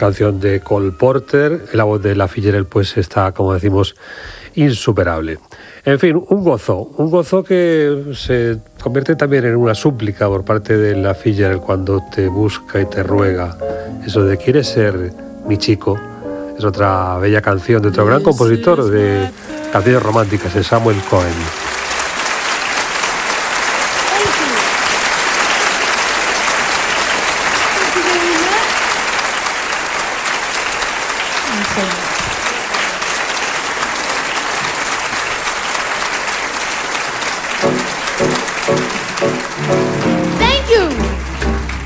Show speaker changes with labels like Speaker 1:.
Speaker 1: canción de Cole Porter, la voz de Ella Fitzgerald pues está, como decimos, insuperable. En fin, un gozo que se convierte también en una súplica por parte de Ella Fitzgerald cuando te busca y te ruega. Eso de ¿quieres ser mi chico? Es otra bella canción de otro gran compositor de canciones románticas, de Samuel Cohen.
Speaker 2: Thank you very much.